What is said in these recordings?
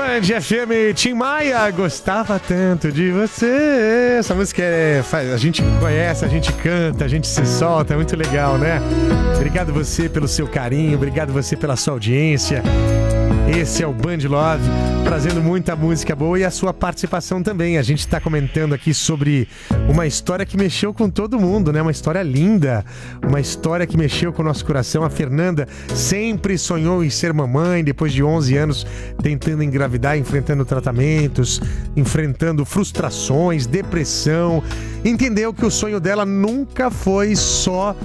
Band FM, Tim Maia, gostava tanto de você. Essa música a gente conhece, a gente canta, a gente se solta, é muito legal, né? Obrigado você pelo seu carinho, obrigado você pela sua audiência. Esse é o Band Love, trazendo muita música boa e a sua participação também. A gente está comentando aqui sobre uma história que mexeu com todo mundo, né? Uma história linda, uma história que mexeu com o nosso coração. A Fernanda sempre sonhou em ser mamãe, depois de 11 anos tentando engravidar, enfrentando tratamentos, enfrentando frustrações, depressão. Entendeu que o sonho dela nunca foi só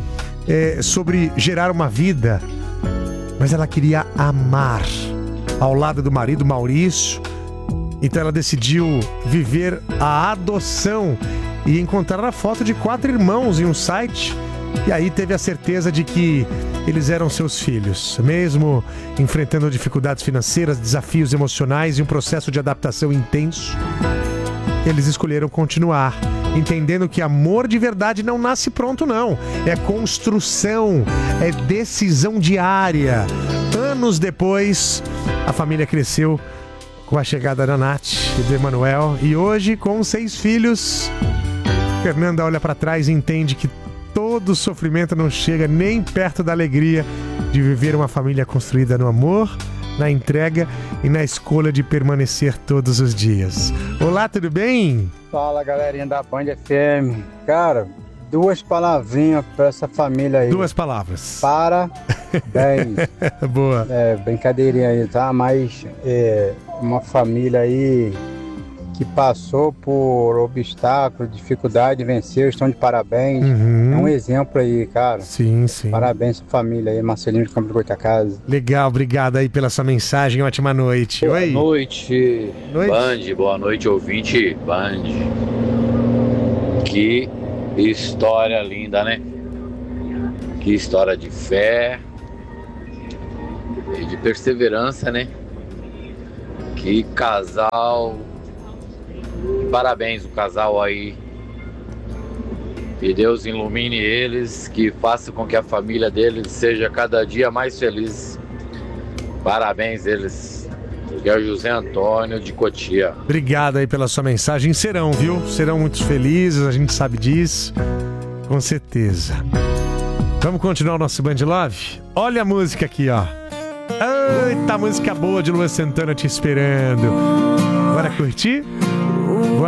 sobre gerar uma vida, mas ela queria amar ao lado do marido Maurício. Então ela decidiu viver a adoção e encontrar a foto de 4 irmãos em um site, e aí teve a certeza de que eles eram seus filhos. Mesmo enfrentando dificuldades financeiras, desafios emocionais e um processo de adaptação intenso, eles escolheram continuar, entendendo que amor de verdade não nasce pronto, não. É construção, é decisão diária. Anos depois, a família cresceu com a chegada da Nath e do Emanuel, e hoje, com 6 filhos, Fernanda olha para trás e entende que todo sofrimento não chega nem perto da alegria de viver uma família construída no amor, na entrega e na escolha de permanecer todos os dias. Olá, tudo bem? Fala, galerinha da Band FM. Cara, 2 palavrinhas pra essa família aí. 2 palavras. Parabéns. Boa. Brincadeirinha aí, tá? Mas uma família aí que passou por obstáculos, dificuldade, venceu, estão de parabéns. Uhum. É um exemplo aí, cara. Sim, sim. Parabéns essa família aí, Marcelinho de Campo de Goitacazes. Legal, obrigado aí pela sua mensagem, ótima noite. Boa Oi. noite, Band, boa noite, ouvinte Band. Que história linda, né? Que história de fé e de perseverança, né? Que casal. Parabéns o casal aí. Que Deus ilumine eles, que faça com que a família deles seja cada dia mais feliz. Parabéns eles. Que é o José Antônio de Cotia. Obrigado aí pela sua mensagem. Serão, viu? Serão muito felizes, a gente sabe disso. Com certeza. Vamos continuar o nosso Band Love? Olha a música aqui, ó. Eita, música boa de Luan Santana te esperando. Bora curtir?